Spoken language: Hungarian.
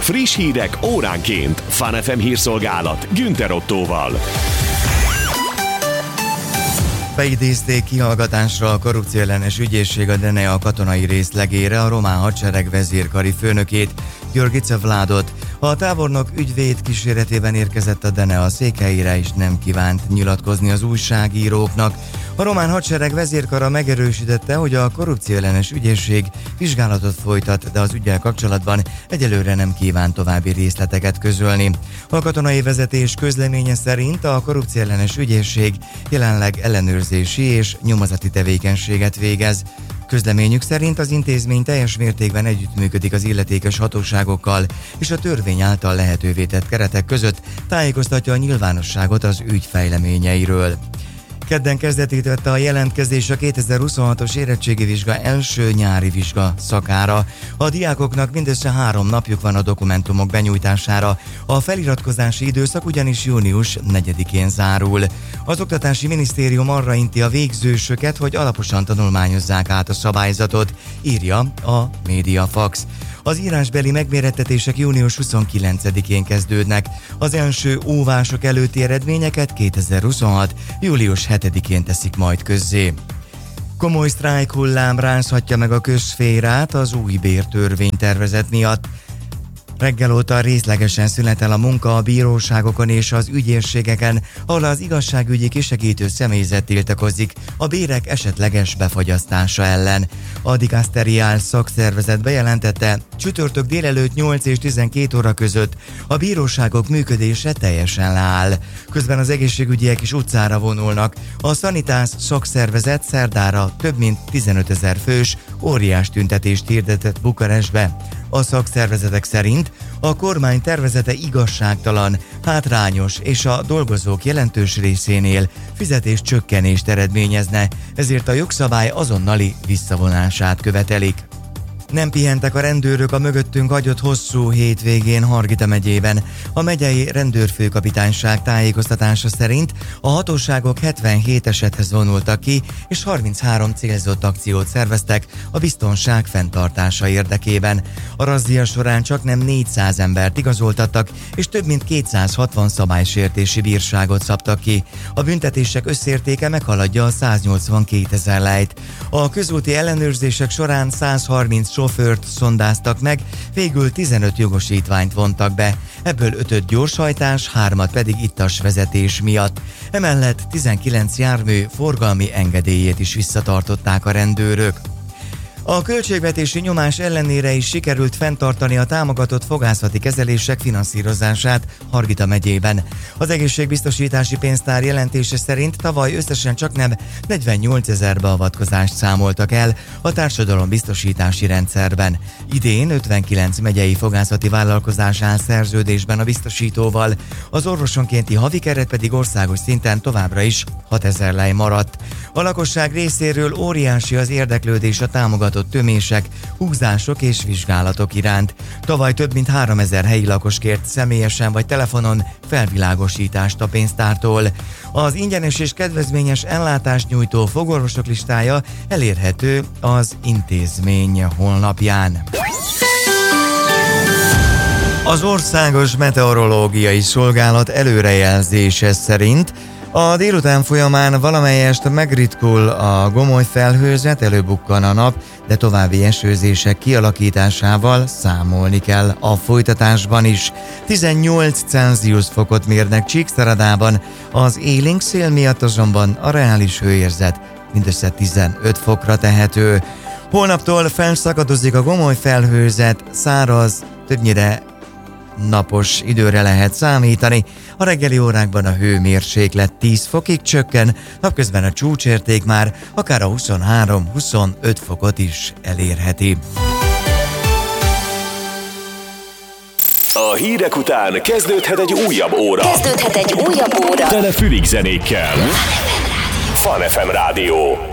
Friss hírek óránként. Fun FM hírszolgálat Günther Ottóval. Beidézték kihallgatásra a korrupcióellenes ügyészség a DNA katonai részlegére a román hadsereg vezérkari főnökét, Györgyice Vládot. A tábornok ügyvéd kíséretében érkezett a DNA székhelyére, és nem kívánt nyilatkozni az újságíróknak. A román hadsereg vezérkara megerősítette, hogy a korrupcióellenes ügyészség vizsgálatot folytat, de az üggyel kapcsolatban egyelőre nem kíván további részleteket közölni. A katonai vezetés közleménye szerint a korrupcióellenes ügyészség jelenleg ellenőrzési és nyomozati tevékenységet végez. Közleményük szerint az intézmény teljes mértékben együttműködik az illetékes hatóságokkal, és a törvény által lehetővé tett keretek között tájékoztatja a nyilvánosságot az ügy fejleményeiről. Kedden kezdetítette a jelentkezés a 2026-os érettségi vizsga első nyári vizsga szakára. A diákoknak mindössze 3 napjuk van a dokumentumok benyújtására. A feliratkozási időszak ugyanis június 4-én zárul. Az Oktatási Minisztérium arra inti a végzősöket, hogy alaposan tanulmányozzák át a szabályzatot, írja a Mediafax. Az írásbeli megmérettetések június 29-én kezdődnek. Az első óvások előtti eredményeket 2026. július 7-én teszik majd közzé. Komoly sztrájkhullám rázhatja meg a közszférát az új bértörvénytervezet miatt. Reggel óta részlegesen szünetel a munka a bíróságokon és az ügyészségeken, ahol az igazságügyi kisegítő személyzet tiltakozik a bérek esetleges befagyasztása ellen. A dikaszteriál szakszervezet bejelentette, csütörtök délelőtt 8 és 12 óra között a bíróságok működése teljesen leáll. Közben az egészségügyiek is utcára vonulnak. A Szanitász szakszervezet szerdára több mint 15 000 fős óriás tüntetést hirdetett Bukarestbe. A szakszervezetek szerint a kormány tervezete igazságtalan, hátrányos és a dolgozók jelentős részénél fizetéscsökkenést eredményezne, ezért a jogszabály azonnali visszavonását követelik. Nem pihentek a rendőrök a mögöttünk hagyott hosszú hétvégén Hargita megyében. A megyei rendőrfőkapitányság tájékoztatása szerint a hatóságok 77 esethez vonultak ki, és 33 célzott akciót szerveztek a biztonság fenntartása érdekében. A razzia során csaknem 400 embert igazoltattak, és több mint 260 szabálysértési bírságot szabtak ki. A büntetések összértéke meghaladja a 182 000 lejt. A közúti ellenőrzések során 130 sofőrt szondáztak meg, végül 15 jogosítványt vontak be, ebből 5 gyorshajtás, 3 pedig ittas vezetés miatt. Emellett 19 jármű forgalmi engedélyét is visszatartották a rendőrök. A költségvetési nyomás ellenére is sikerült fenntartani a támogatott fogászati kezelések finanszírozását Hargita megyében. Az egészségbiztosítási pénztár jelentése szerint tavaly összesen csaknem 48 000 beavatkozást számoltak el a társadalombiztosítási rendszerben. Idén 59 megyei fogászati vállalkozás áll szerződésben a biztosítóval, az orvosonkénti havi keret pedig országos szinten továbbra is 6 000 lej maradt. A lakosság részéről óriási az érdeklődés a támogatott tömések, húzások és vizsgálatok iránt. Tavaly több mint 3000 helyi lakos kért személyesen vagy telefonon felvilágosítást a pénztártól. Az ingyenes és kedvezményes ellátást nyújtó fogorvosok listája elérhető az intézmény honlapján. Az Országos Meteorológiai Szolgálat előrejelzése szerint a délután folyamán valamelyest megritkul a gomoly felhőzet, előbukkan a nap, de további esőzések kialakításával számolni kell a folytatásban is. 18 Celsius fokot mérnek Csíkszeredában, az élénk szél miatt azonban a reális hőérzet mindössze 15 fokra tehető. Holnaptól felszakadozik a gomoly felhőzet, száraz, többnyire napos időre lehet számítani. A reggeli órákban a hőmérséklet 10 fokig csökken, napközben a csúcsérték már akár a 23-25 fokot is elérheti. A hírek után kezdődhet egy újabb óra. Tele fülig zenékkel. Fun FM Rádió.